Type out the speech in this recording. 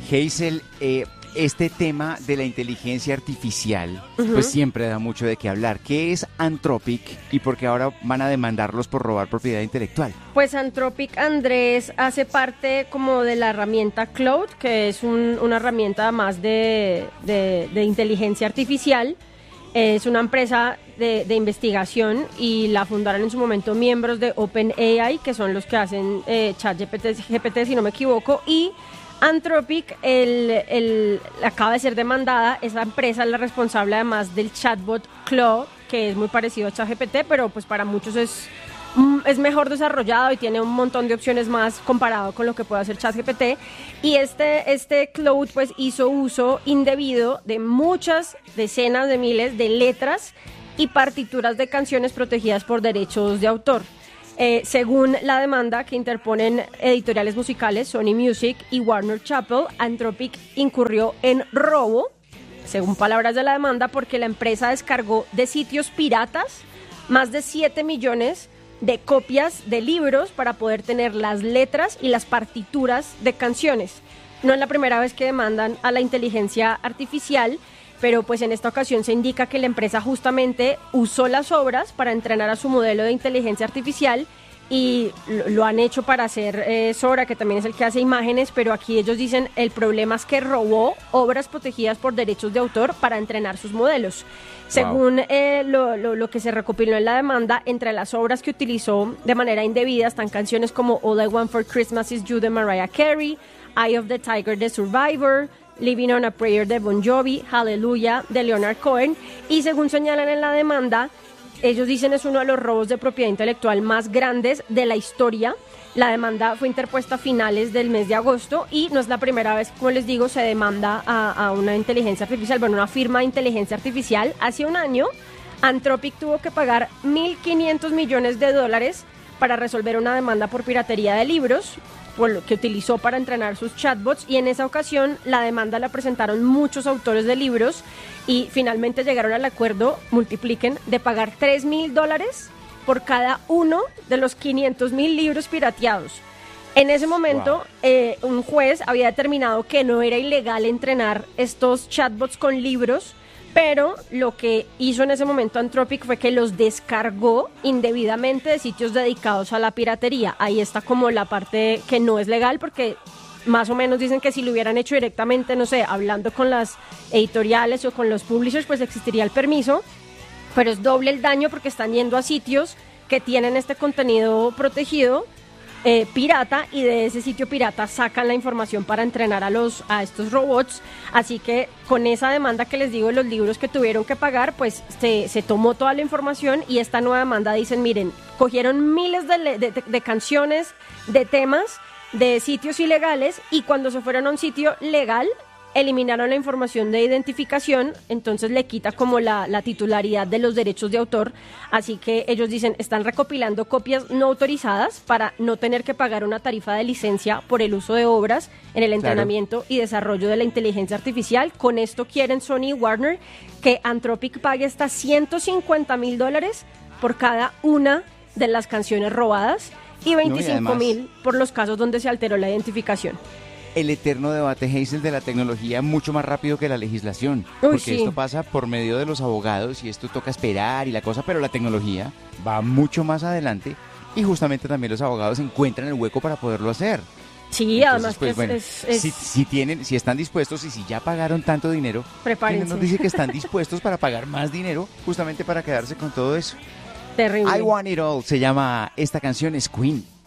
Hazel, este tema de la inteligencia artificial, pues siempre da mucho de qué hablar. ¿Qué es Anthropic y por qué ahora van a demandarlos por robar propiedad intelectual? Pues Anthropic, Andrés, hace parte como de la herramienta Claude, que es una herramienta más de inteligencia artificial. Es una empresa de investigación y la fundaron en su momento miembros de OpenAI, que son los que hacen ChatGPT, si no me equivoco, y Anthropic acaba de ser demandada. Esa empresa es la responsable además del chatbot Claude, que es muy parecido a ChatGPT, pero pues para muchos es mejor desarrollado y tiene un montón de opciones más comparado con lo que puede hacer ChatGPT. Y este Claude pues hizo uso indebido de muchas decenas de miles de letras y partituras de canciones protegidas por derechos de autor. Según la demanda que interponen editoriales musicales Sony Music y Warner Chappell, Anthropic incurrió en robo, según palabras de la demanda, porque la empresa descargó de sitios piratas más de 7 millones de copias de libros para poder tener las letras y las partituras de canciones. No es la primera vez que demandan a la inteligencia artificial, pero pues en esta ocasión se indica que la empresa justamente usó las obras para entrenar a su modelo de inteligencia artificial y lo han hecho para hacer Sora, que también es el que hace imágenes, pero aquí ellos dicen el problema es que robó obras protegidas por derechos de autor para entrenar sus modelos. Según lo que se recopiló en la demanda, entre las obras que utilizó de manera indebida están canciones como All I Want for Christmas Is You de Mariah Carey, Eye of the Tiger de Survivor, Living on a Prayer de Bon Jovi, Hallelujah de Leonard Cohen, y según señalan en la demanda, ellos dicen es uno de los robos de propiedad intelectual más grandes de la historia. La demanda fue interpuesta a finales del mes de agosto y no es la primera vez, como les digo, se demanda a una inteligencia artificial, bueno, una firma de inteligencia artificial. Hace un año, Anthropic tuvo que pagar $1.500 millones para resolver una demanda por piratería de libros, por lo que utilizó para entrenar sus chatbots, y en esa ocasión la demanda la presentaron muchos autores de libros y finalmente llegaron al acuerdo, multipliquen, de pagar $3.000 por cada uno de los 500,000 libros pirateados. En ese momento, un juez había determinado que no era ilegal entrenar estos chatbots con libros, pero lo que hizo en ese momento Anthropic fue que los descargó indebidamente de sitios dedicados a la piratería. Ahí está como la parte que no es legal, porque más o menos dicen que si lo hubieran hecho directamente, no sé, hablando con las editoriales o con los publishers, pues existiría el permiso, pero es doble el daño porque están yendo a sitios que tienen este contenido protegido, pirata, y de ese sitio pirata sacan la información para entrenar a estos robots. Así que con esa demanda que les digo, los libros que tuvieron que pagar, pues se tomó toda la información, y esta nueva demanda dicen, miren, cogieron miles de canciones, de temas, de sitios ilegales, y cuando se fueron a un sitio legal eliminaron la información de identificación, entonces le quita como la titularidad de los derechos de autor. Así que ellos dicen, están recopilando copias no autorizadas para no tener que pagar una tarifa de licencia por el uso de obras en el entrenamiento y desarrollo de la inteligencia artificial. Con esto quieren Sony y Warner que Anthropic pague hasta $150,000 por cada una de las canciones robadas y $25,000 por los casos donde se alteró la identificación. El eterno debate, Hazel, de la tecnología mucho más rápido que la legislación, porque esto pasa por medio de los abogados y esto toca esperar y la cosa, pero la tecnología va mucho más adelante y justamente también los abogados encuentran el hueco para poderlo hacer. Sí, entonces, además pues, que bueno, si están dispuestos y si ya pagaron tanto dinero, prepárense. Nos dice que están dispuestos para pagar más dinero justamente para quedarse con todo eso. Terrible. I Want It All se llama esta canción, es Queen.